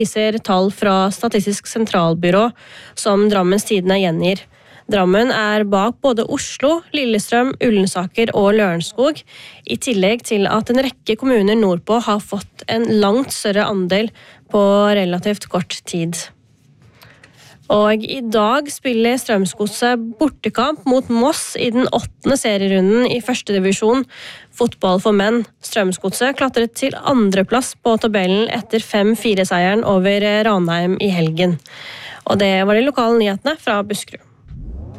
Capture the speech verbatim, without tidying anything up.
viser tall fra Statistisk sentralbyrå som Drammens Tidende gjengir. Drammen er bak både Oslo, Lillestrøm, Ullensaker og Lørenskog, i tillegg til at en rekke kommuner nordpå har fått en langt større andel på relativt kort tid. Og i dag spiller Strømsgodset bortekamp mot Moss i den åttende serierunden i første divisjon fotball for menn. Strømsgodset klatret til andreplass på tabellen etter fem fire-seieren over Ranheim i helgen. Og det var de lokale nyhetene fra Buskerud.